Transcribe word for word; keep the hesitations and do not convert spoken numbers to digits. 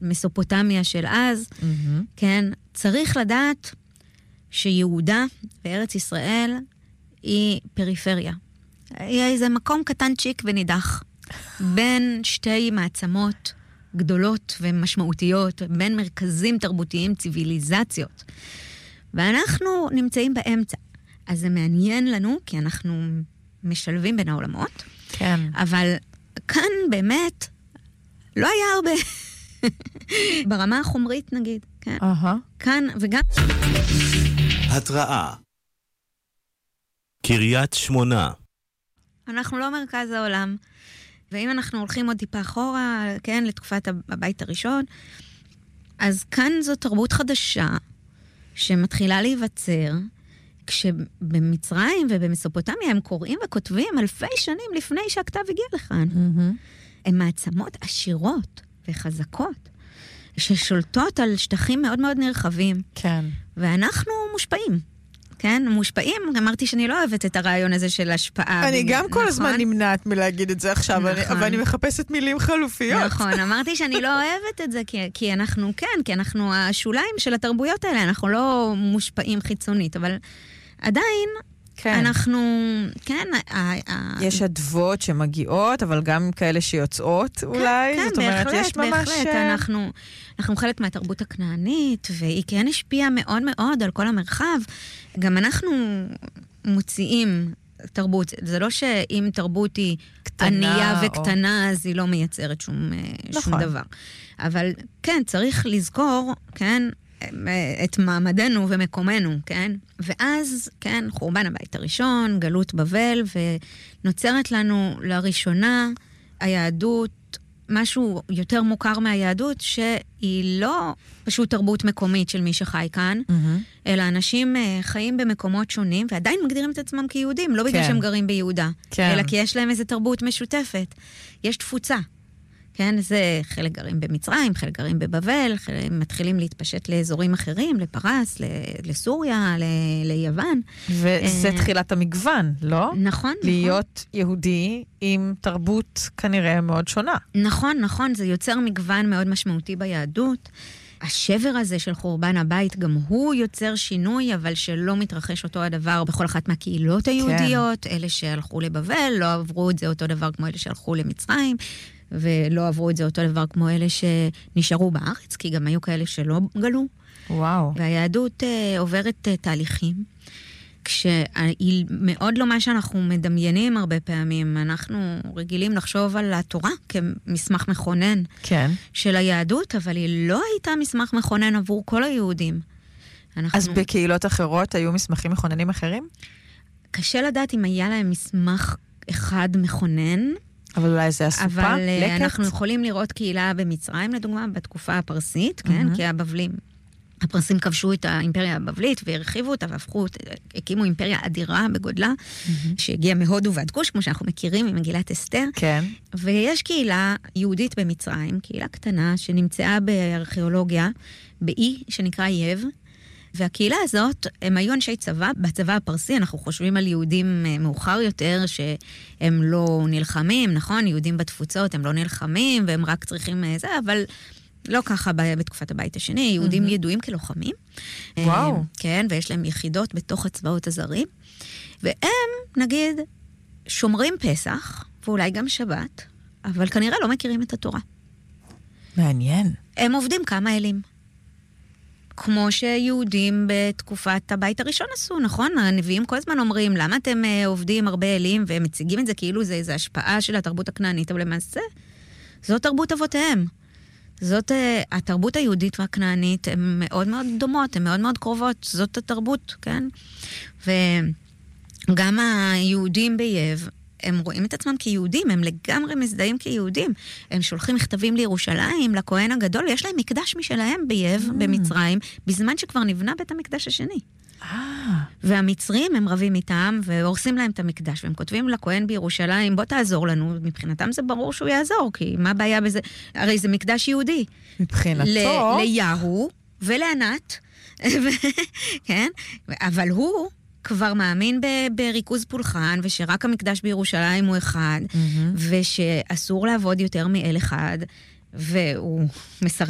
מסופוטמיה של אז, Mm-hmm. כן, צריך לדעת שיהודה בארץ ישראל היא פריפריה. היא איזה מקום קטן צ'יק ונידח, בין שתי מעצמות גדולות ומשמעותיות, בין מרכזים תרבותיים, ציוויליזציות. ואנחנו נמצאים באמצע. אז זה מעניין לנו, כי אנחנו משלבים בין העולמות. כן. אבל כאן באמת לא היה הרבה. ברמה החומרית נגיד. כן. אהה. כאן וגם... התראה. קריית שמונה. אנחנו לא מרכז העולם. ואם אנחנו הולכים עוד טיפה אחורה, כן, לתקופת הבית הראשון, אז כאן זו תרבות חדשה שמתחילה להיווצר, כשבמצרים ובמסופוטמיה הם קוראים וכותבים אלפי שנים לפני שהכתב הגיע לכאן. Mm-hmm. הן מעצמות עשירות וחזקות, ששולטות על שטחים מאוד מאוד נרחבים. כן. ואנחנו מושפעים. כן, מושפעים. אמרתי שאני לא אוהבת את הרעיון הזה של השפעה. אני גם כל הזמן נמנעת מלהגיד את זה עכשיו, אבל אני מחפשת מילים חלופיות. נכון, אמרתי שאני לא אוהבת את זה, כי אנחנו, כן, כי אנחנו השוליים של התרבויות האלה, אנחנו לא מושפעים חיצונית, אבל עדיין אנחנו, כן. יש עדבות שמגיעות, אבל גם כאלה שיוצאות אולי. כן, בהחלט, בהחלט. אנחנו חלק מהתרבות הכנענית, והיא כן השפיעה מאוד מאוד על כל המרחב. גם אנחנו מוציאים תרבות. זה לא שאם תרבות היא ענייה וקטנה, אז היא לא מייצרת שום דבר. אבל כן, צריך לזכור, כן, את מעמדנו ומקומנו, כן? ואז, כן, חורבן הבית הראשון, גלות בבל, ונוצרת לנו לראשונה היהדות, משהו יותר מוכר מהיהדות, שהיא לא פשוט תרבות מקומית של מי שחי כאן, mm-hmm. אלא אנשים חיים במקומות שונים, ועדיין מגדירים את עצמם כיהודים, לא בגלל כן. שהם גרים ביהודה, כן. אלא כי יש להם איזו תרבות משותפת. יש תפוצה. כן, זה חלק גרים במצרים, חלק גרים בבבל, חלק מתחילים להתפשט לאזורים אחרים, לפרס, לסוריה, ליוון. וזה תחילת המגוון, לא? נכון. להיות יהודי עם תרבות כנראה מאוד שונה. נכון, נכון, זה יוצר מגוון מאוד משמעותי ביהדות. השבר הזה של חורבן הבית, גם הוא יוצר שינוי, אבל שלא מתרחש אותו הדבר בכל אחת מהקהילות היהודיות. כן. אלה שהלכו לבבל, לא עברו את זה אותו דבר כמו אלה שהלכו למצרים. ולא עברו את זה אותו דבר כמו אלה שנשארו בארץ, כי גם היו כאלה שלא גלו. וואו. והיהדות אה, עוברת אה, תהליכים, כשהיא מאוד לא מה שאנחנו מדמיינים הרבה פעמים. אנחנו רגילים לחשוב על התורה כמסמך מכונן כן. של היהדות, אבל היא לא הייתה מסמך מכונן עבור כל היהודים. אנחנו... אז בקהילות אחרות היו מסמכים מכוננים אחרים? קשה לדעת אם היה להם מסמך אחד מכונן, אבל אולי זה הסופה, אבל לקט? אנחנו יכולים לראות קהילה במצרים, לדוגמה, בתקופה הפרסית, כן? כי הבבלים, הפרסים כבשו את האימפריה הבבלית, והרחיבו אותה, והפכו, הקימו אימפריה אדירה בגודלה, שהגיעה מהודו ועד כוש, כמו שאנחנו מכירים, ממגילת אסתר. כן. ויש קהילה יהודית במצרים, קהילה קטנה, שנמצאה בארכיאולוגיה, באי שנקרא יב, והקהילה הזאת, הם היו אנשי צבא, בצבא הפרסי, אנחנו חושבים על יהודים מאוחר יותר, שהם לא נלחמים, נכון? יהודים בתפוצות, הם לא נלחמים, והם רק צריכים זה, אבל לא ככה בתקופת הבית השני, יהודים ידועים כלוחמים. וואו. כן, ויש להם יחידות בתוך הצבאות הזרים, והם, נגיד, שומרים פסח, ואולי גם שבת, אבל כנראה לא מכירים את התורה. מעניין. הם עובדים כמה אלים. כמו שיהודים בתקופת הבית הראשון עשו, נכון? הנביאים כל הזמן אומרים, למה אתם עובדים הרבה אלים, והם מציגים את זה כאילו זה איזו השפעה של התרבות הכנענית, אבל למעשה, זאת תרבות אבותיהם. זאת, התרבות היהודית והכנענית, הן מאוד מאוד דומות, הן מאוד מאוד קרובות, זאת התרבות, כן? וגם היהודים ביב, הם רואים את עצמם כיהודים, הם לגמרי מזדהים כיהודים. הם שולחים מכתבים לירושלים, לכהן הגדול, יש להם מקדש משלהם ביב, mm. במצרים, בזמן שכבר נבנה בית המקדש השני. Ah. והמצרים הם רבים איתם, והורסים להם את המקדש, והם כותבים לכהן בירושלים, בוא תעזור לנו, מבחינתם זה ברור שהוא יעזור, כי מה הבעיה בזה? הרי זה מקדש יהודי. מבחינתו. ל- ליהו ולענת, כן? אבל הוא... כבר מאמין ב- בריכוז פולחן, ושרק המקדש בירושלים הוא אחד, mm-hmm. ושאסור לעבוד יותר מאל אחד, והוא מסרב